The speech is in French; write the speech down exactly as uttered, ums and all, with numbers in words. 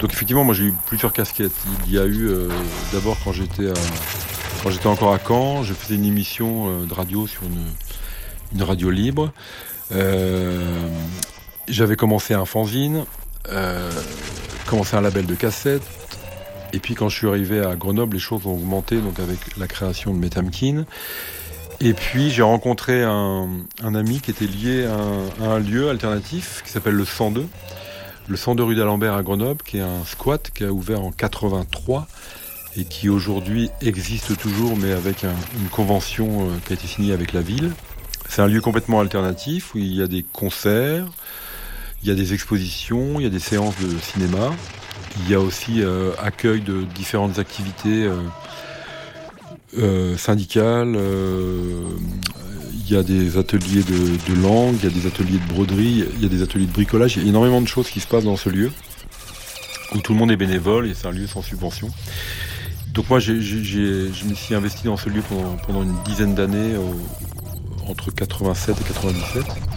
Donc effectivement, moi j'ai eu plusieurs casquettes. Il y a eu euh, d'abord quand j'étais à, quand j'étais encore à Caen, je faisais une émission euh, de radio sur une, une radio libre. Euh, j'avais commencé un fanzine, euh, commencé un label de cassettes. Et puis quand je suis arrivé à Grenoble, les choses ont augmenté donc avec la création de Metamkin. Et puis j'ai rencontré un, un ami qui était lié à un, à un lieu alternatif qui s'appelle le cent deux. Le cent deux rue d'Alembert à Grenoble, qui est un squat qui a ouvert en quatre-vingt-trois et qui aujourd'hui existe toujours, mais avec un, une convention euh, qui a été signée avec la ville. C'est un lieu complètement alternatif où il y a des concerts, il y a des expositions, il y a des séances de cinéma. Il y a aussi euh, accueil de différentes activités euh, euh, syndicales. Euh, il y a des ateliers de, de langue, il y a des ateliers de broderie, il y a des ateliers de bricolage. Il y a énormément de choses qui se passent dans ce lieu où tout le monde est bénévole et c'est un lieu sans subvention. Donc moi, j'ai, j'ai, je me suis investi dans ce lieu pendant, pendant une dizaine d'années, euh, entre quatre-vingt-sept et quatre-vingt-dix-sept.